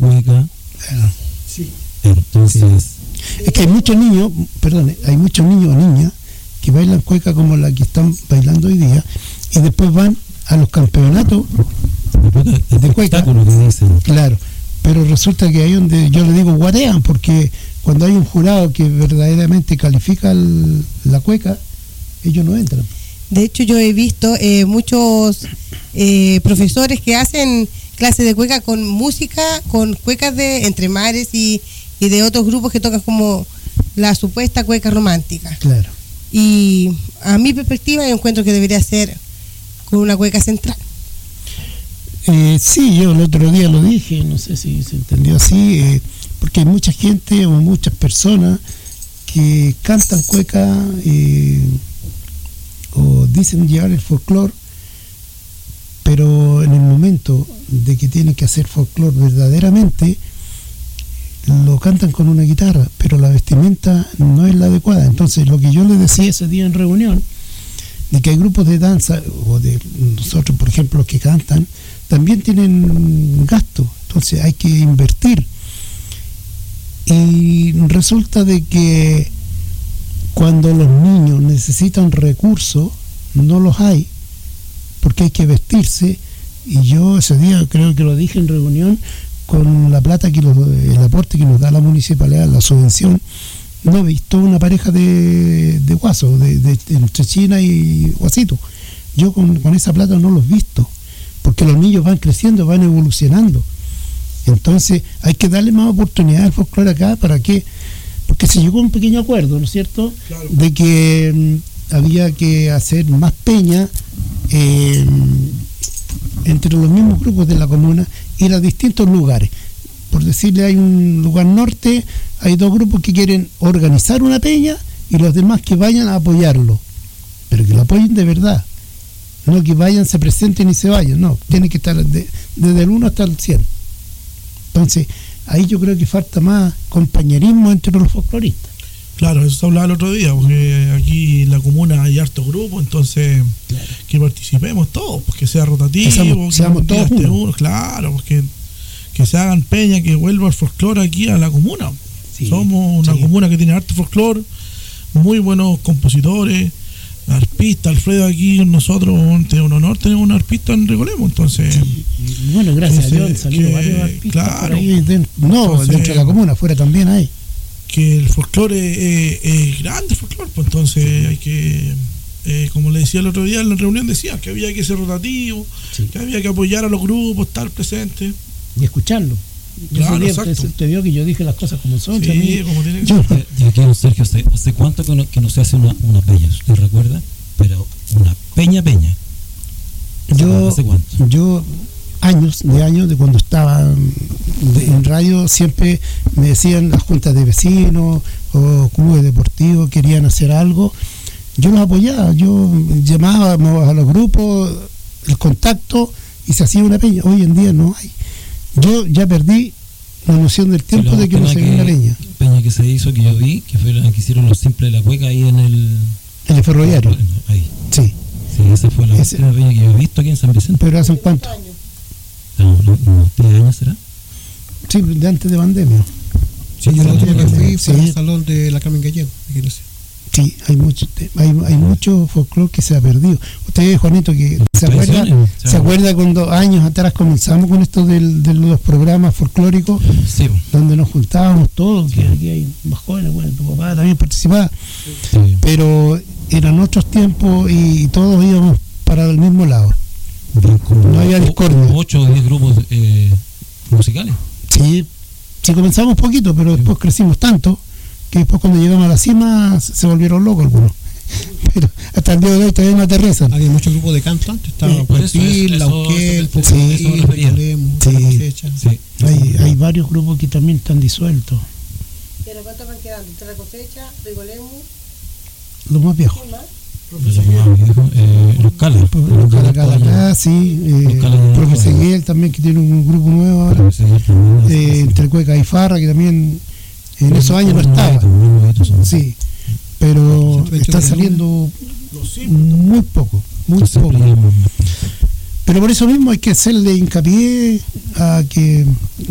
cueca. Sí. Entonces, Es que hay muchos niños o niñas que bailan cueca como la que están bailando hoy día y después van a los campeonatos de cueca. Que dicen. Claro, pero resulta que ahí donde yo le digo guarean, porque cuando hay un jurado que verdaderamente califica la cueca, ellos no entran. De hecho, yo he visto muchos profesores que hacen clases de cueca con música, con cuecas de Entre Mares y de otros grupos que tocan como la supuesta cueca romántica. Claro. Y a mi perspectiva yo encuentro que debería ser con una cueca central. Sí, yo el otro día lo dije, no sé si se entendió así, porque hay mucha gente o muchas personas que cantan cueca o dicen llevar el folclore, pero en el momento de que tienen que hacer folclore verdaderamente, lo cantan con una guitarra, pero la vestimenta no es la adecuada. Entonces, lo que yo les decía ese día en reunión, de que hay grupos de danza, o de nosotros, por ejemplo, los que cantan, también tienen gasto, entonces hay que invertir. Y resulta de que cuando los niños necesitan recursos, no los hay, porque hay que vestirse. Y yo ese día creo que lo dije en reunión, con la plata el aporte que nos da la municipalidad, la subvención, no he visto una pareja de guasos, entre China y Guasito. Yo con esa plata no los he visto, porque los niños van creciendo, van evolucionando. Entonces hay que darle más oportunidad al folclore acá. ¿Para qué? Porque se llegó a un pequeño acuerdo, ¿no es cierto? Claro. De que había que hacer más peña entre los mismos grupos de la comuna, ir a distintos lugares. Por decirle, hay un lugar norte, hay dos grupos que quieren organizar una peña y los demás que vayan a apoyarlo, pero que lo apoyen de verdad, no que vayan, se presenten y se vayan. No, tiene que estar desde el 1 hasta el 100. Entonces ahí yo creo que falta más compañerismo entre los folcloristas. Claro, eso se hablaba el otro día, porque aquí en la comuna hay hartos grupos, entonces claro, que participemos todos, pues que sea rotativo, seamos todos uno. Claro, porque que se hagan peña, que vuelva el folclore aquí a la comuna. Sí, somos una comuna que tiene harto folclore, muy buenos compositores, arpistas. Alfredo aquí con nosotros, es un honor tener un arpista en Recolemo, entonces sí. Bueno, gracias a Dios han salido varios arpistas, claro, por ahí dentro de la comuna, afuera también hay. Que el folclore es grande, el folclore, pues entonces hay que, como le decía el otro día en la reunión, decía que había que ser rotativo, sí, que había que apoyar a los grupos, estar presentes y escucharlo. Claro, te vio que yo dije las cosas como son. Sí, como tiene que ser. Y aquí, don Sergio, ¿hace cuánto que no se hace una peña? ¿Usted recuerda? Pero una peña. ¿Hace cuánto? Yo años, de cuando estaba en radio, siempre me decían las juntas de vecinos o clubes deportivos querían hacer algo, yo los apoyaba, yo llamaba a los grupos, el contacto, y se hacía una peña. Hoy en día no hay. Yo ya perdí la noción del tiempo de que no se veía una peña que se hizo, que yo vi, que fue la que hicieron los Simples de la Cueca ahí en el ferroviario. Ahí. Sí, esa fue la última peña que yo he visto aquí en San Vicente. ¿Pero hace cuánto? ¿Unos 10 años será? Sí, de antes de pandemia. Sí, yo la última que fui fue al salón de la Carmen Gallego. Sí, hay mucho folclore que se ha perdido. Usted, Juanito, que se acuerda cuando años atrás comenzamos con esto de los programas folclóricos, sí, donde nos juntábamos todos, que aquí hay más jóvenes, bueno, tu papá también participaba, sí, pero eran otros tiempos y todos íbamos para el mismo lado. No había discordia. 8 o 10 grupos musicales. Sí, comenzamos poquito, pero después crecimos tanto que después cuando llegamos a la cima se volvieron locos algunos. Pero hasta el día de hoy todavía no aterrizan. Había muchos grupos de canto antes, estaba Puerpil, Lauquel, hay varios grupos que también están disueltos. ¿Pero cuántos van quedando? ¿Terra Cosecha, Recolemo? Los más viejos. Los Calas. Profe Seguel también, que tiene un grupo nuevo ahora. Entre Cueca y Farra, que también en esos años no estaba. Sí, pero está saliendo muy poco. Pero por eso mismo hay que hacerle hincapié a que